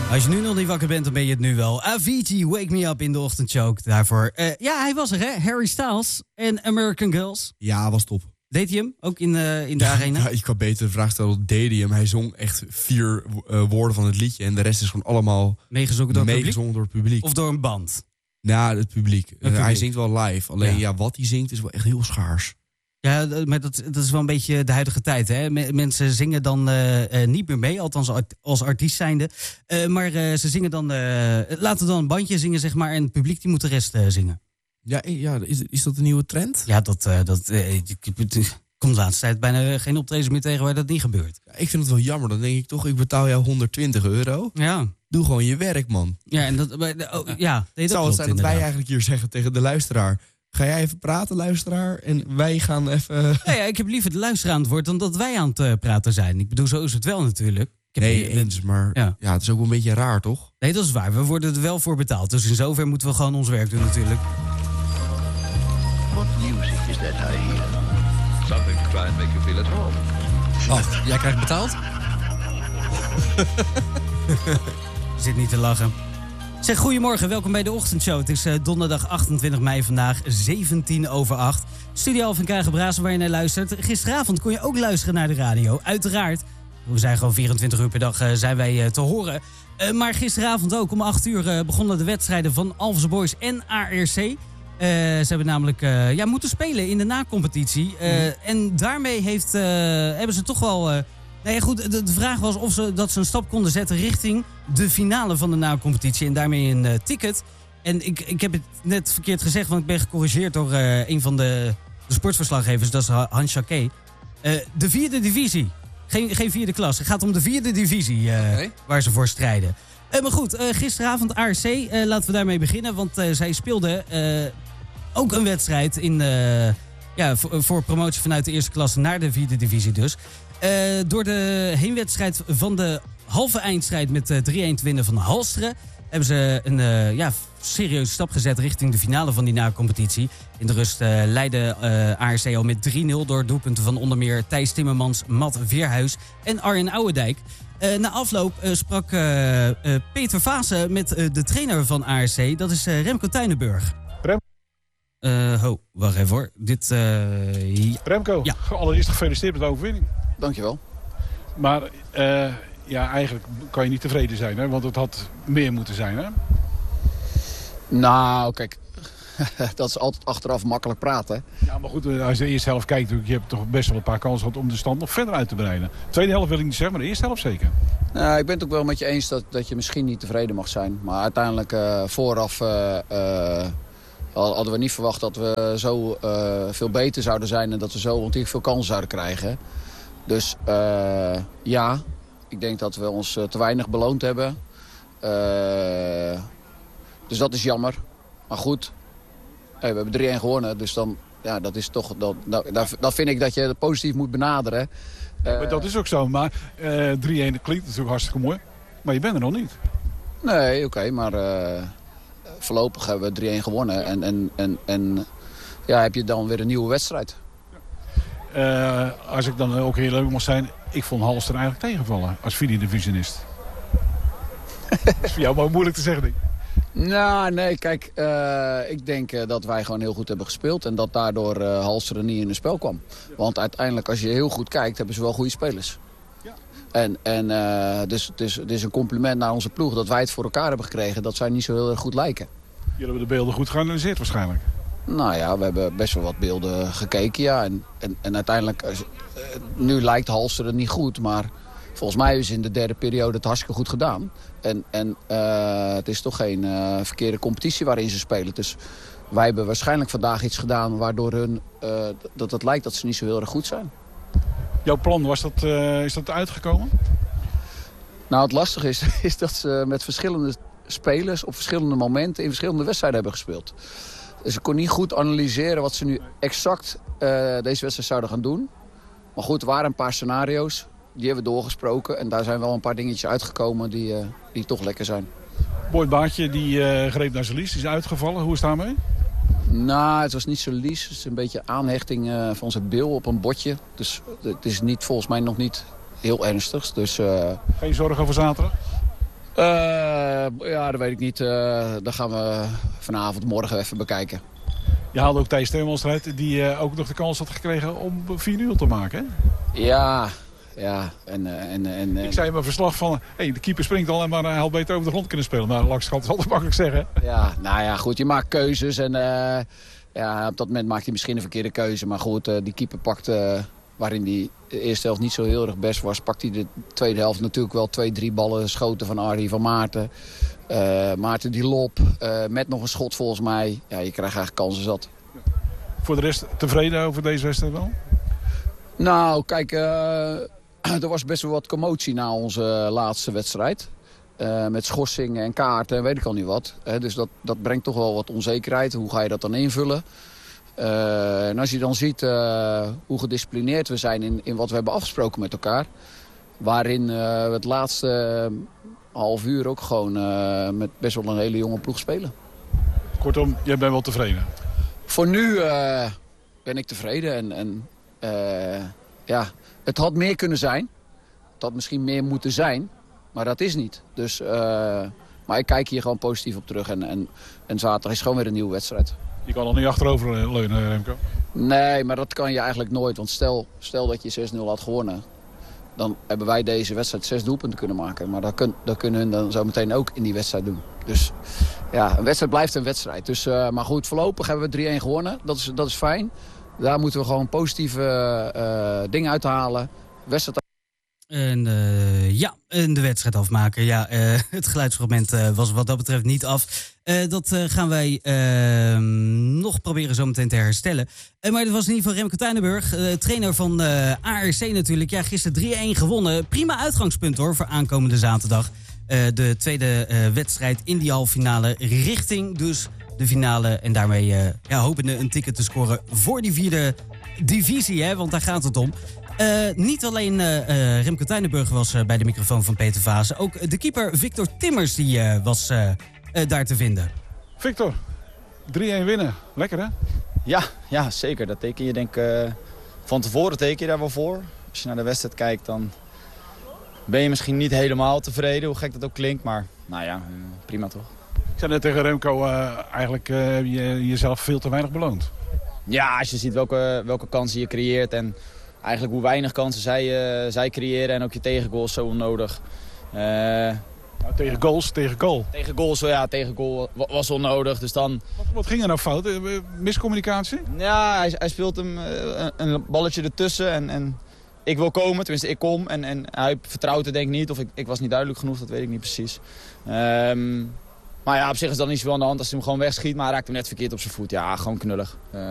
Als je nu nog niet wakker bent, dan ben je het nu wel. Avicii, Wake Me Up in de ochtendshow. Daarvoor, hij was er, hè? Harry Styles en American Girls. Ja, was top. Deed hij hem ook in de arena? Ja, ik kan beter de vraag stellen, deed hij hem? Hij zong echt 4 woorden van het liedje. En de rest is gewoon allemaal meegezongen door het publiek? Of door een band? Nou, het publiek. Hij zingt wel live. Alleen wat hij zingt is wel echt heel schaars. Ja, maar dat is wel een beetje de huidige tijd. Hè? Mensen zingen dan niet meer mee, althans als artiest zijnde. Maar ze zingen dan, laten dan een bandje zingen, zeg maar. En het publiek die moet de rest zingen. Ja, is dat een nieuwe trend? Ja, dat komt de laatste tijd bijna geen optredens meer tegen waar dat niet gebeurt. Ja, ik vind het wel jammer. Dan denk ik toch, ik betaal jou €120. Ja. Doe gewoon je werk, man. Ja, en dat zou het zijn dat wij eigenlijk hier zeggen tegen de luisteraar: ga jij even praten, luisteraar? En wij gaan even... Ja, ik heb liever de luisteraar aan het woord dan dat wij aan het praten zijn. Ik bedoel, zo is het wel natuurlijk. Eens, maar ja, het is ook wel een beetje raar, toch? Nee, dat is waar. We worden er wel voor betaald. Dus in zover moeten we gewoon ons werk doen natuurlijk. What music is that I hear? Something to try and make you feel at home. Wacht, jij krijgt betaald? Zit niet te lachen. Zeg, goedemorgen, welkom bij de ochtendshow. Het is donderdag 28 mei vandaag, 7:07. Studio Alphen Kruigenbrazen waar je naar luistert. Gisteravond kon je ook luisteren naar de radio, uiteraard. We zijn gewoon 24 uur per dag zijn wij te horen. Maar gisteravond ook om 8 uur begonnen de wedstrijden van Alphense Boys en ARC. Ze hebben namelijk moeten spelen in de na-competitie. En daarmee hebben ze toch wel... de vraag was of dat ze een stap konden zetten richting de finale van de na-competitie. En daarmee een ticket. En ik heb het net verkeerd gezegd, want ik ben gecorrigeerd door een van de sportverslaggevers. Dat is Hans Jacquet. De 4e divisie. Geen 4e klas. Het gaat om de 4e divisie waar ze voor strijden. Maar goed, gisteravond ARC. Laten we daarmee beginnen. Want zij speelden ook een wedstrijd voor promotie vanuit de eerste klasse naar de 4e divisie dus. Door de heenwedstrijd van de halve eindstrijd met 3-1 te winnen van Halsteren hebben ze een serieuze stap gezet richting de finale van die na-competitie. In de rust leidde ARC al met 3-0 door doelpunten van onder meer Thijs Timmermans, Matt Veerhuis en Arjen Ouwendijk. Na afloop sprak Peter Vaassen met de trainer van ARC, dat is Remco Tuinenburg. Wacht even hoor. Remco, allereerst gefeliciteerd met de overwinning. Dankjewel. Maar eigenlijk kan je niet tevreden zijn, hè? Want het had meer moeten zijn, hè? Nou, kijk, dat is altijd achteraf makkelijk praten. Ja, maar goed, als je de eerste helft kijkt, je hebt toch best wel een paar kansen gehad om de stand nog verder uit te breiden. De tweede helft wil ik niet zeggen, maar de eerste helft zeker. Nou, ik ben het ook wel met je eens dat je misschien niet tevreden mag zijn. Maar uiteindelijk vooraf hadden we niet verwacht dat we zo veel beter zouden zijn en dat we zo ontiegelijk veel kansen zouden krijgen. Dus ik denk dat we ons te weinig beloond hebben. Dus dat is jammer. Maar goed, we hebben 3-1 gewonnen. Dus dan, dat is toch, dat vind ik dat je het positief moet benaderen. Maar dat is ook zo. Maar 3-1 klinkt natuurlijk hartstikke mooi. Maar je bent er nog niet. Nee, oké, maar voorlopig hebben we 3-1 gewonnen. En heb je dan weer een nieuwe wedstrijd. Als ik dan ook heel leuk mag zijn, ik vond Halsteren eigenlijk tegenvallen als 4e divisionist. Dat is voor jou maar moeilijk te zeggen, denk ik. Nou, nee, kijk, ik denk dat wij gewoon heel goed hebben gespeeld en dat daardoor Halsteren niet in het spel kwam. Want uiteindelijk, als je heel goed kijkt, hebben ze wel goede spelers. Ja. Dus het is een compliment naar onze ploeg dat wij het voor elkaar hebben gekregen, dat zij niet zo heel erg goed lijken. Jullie hebben de beelden goed geanalyseerd waarschijnlijk. Nou ja, we hebben best wel wat beelden gekeken, ja. En uiteindelijk, nu lijkt Halsteren niet goed, maar volgens mij is in de derde periode het hartstikke goed gedaan. En het is toch geen verkeerde competitie waarin ze spelen. Dus wij hebben waarschijnlijk vandaag iets gedaan waardoor dat het lijkt dat ze niet zo heel erg goed zijn. Jouw plan, is dat uitgekomen? Nou, het lastige is dat ze met verschillende spelers op verschillende momenten in verschillende wedstrijden hebben gespeeld. Dus ik kon niet goed analyseren wat ze nu exact deze wedstrijd zouden gaan doen. Maar goed, er waren een paar scenario's. Die hebben we doorgesproken. En daar zijn wel een paar dingetjes uitgekomen die toch lekker zijn. Boyd Baartje die greep naar zijn lies. Die is uitgevallen. Hoe is het daarmee? Nou, het was niet zo lies. Het is een beetje aanhechting van zijn bil op een botje. Dus het is volgens mij nog niet heel ernstig. Dus, geen zorgen over zaterdag? Ja, dat weet ik niet. Dat gaan we vanavond, morgen even bekijken. Je haalde ook Thijs Steumans eruit, die ook nog de kans had gekregen om 4-0 te maken, hè? Ja. Ik zei in mijn verslag van, de keeper springt al, maar hij had beter over de grond kunnen spelen. Maar langs de kant is altijd makkelijk zeggen. Ja, nou ja, goed, je maakt keuzes en op dat moment maakt hij misschien een verkeerde keuze. Maar goed, die keeper pakt, waarin die de eerste helft niet zo heel erg best was, pakt hij de tweede helft natuurlijk wel 2-3 ballen schoten van Arie van Maarten. Maarten die lop, met nog een schot volgens mij. Ja, je krijgt eigenlijk kansen zat. Voor de rest tevreden over deze wedstrijd wel? Nou, kijk, er was best wel wat commotie na onze laatste wedstrijd. Met schorsingen en kaarten en weet ik al niet wat. Dus dat brengt toch wel wat onzekerheid. Hoe ga je dat dan invullen? En als je dan ziet hoe gedisciplineerd we zijn in wat we hebben afgesproken met elkaar. Waarin we het laatste half uur ook gewoon met best wel een hele jonge ploeg spelen. Kortom, jij bent wel tevreden? Voor nu ben ik tevreden. Ja, het had meer kunnen zijn. Het had misschien meer moeten zijn. Maar dat is niet. Dus, maar ik kijk hier gewoon positief op terug. En zaterdag is gewoon weer een nieuwe wedstrijd. Je kan nog niet achterover leunen, Remco? Nee, maar dat kan je eigenlijk nooit. Want stel dat je 6-0 had gewonnen. Dan hebben wij deze wedstrijd 6 doelpunten kunnen maken. Maar dat kunnen hun dan zo meteen ook in die wedstrijd doen. Dus ja, een wedstrijd blijft een wedstrijd. Dus, maar goed, voorlopig hebben we 3-1 gewonnen. Dat is fijn. Daar moeten we gewoon positieve dingen uithalen. Wedstrijd. En de wedstrijd afmaken. Ja, het geluidsfragment was wat dat betreft niet af. Dat gaan wij nog proberen zo meteen te herstellen. Maar dat was in ieder geval Remco Tuinenburg, trainer van ARC natuurlijk. Ja, gisteren 3-1 gewonnen. Prima uitgangspunt hoor voor aankomende zaterdag. De tweede wedstrijd in die halve finale richting dus de finale. En daarmee hopende een ticket te scoren voor die 4e divisie, hè, want daar gaat het om. Niet alleen Remco Tuinenburg was bij de microfoon van Peter Vaassen. Ook de keeper Victor Timmers die, was daar te vinden. Victor, 3-1 winnen. Lekker hè? Ja, zeker. Dat teken je denk van tevoren teken je daar wel voor. Als je naar de wedstrijd kijkt dan ben je misschien niet helemaal tevreden. Hoe gek dat ook klinkt, maar nou ja, prima toch. Ik zei net tegen Remco, eigenlijk heb je jezelf veel te weinig beloond. Ja, als je ziet welke kansen je creëert en eigenlijk hoe weinig kansen zij creëren en ook je tegengoals zo onnodig. Tegen goals, tegen goal. Tegen goals, ja, tegen goal was onnodig. Dus dan... Wat ging er nou fout? Miscommunicatie? Ja, hij speelt hem een balletje ertussen en ik wil komen, tenminste ik kom. En hij vertrouwt het denk ik niet, of ik was niet duidelijk genoeg, dat weet ik niet precies. Maar ja, op zich is dat niet zoveel aan de hand als hij hem gewoon wegschiet, maar hij raakt hem net verkeerd op zijn voet. Ja, gewoon knullig.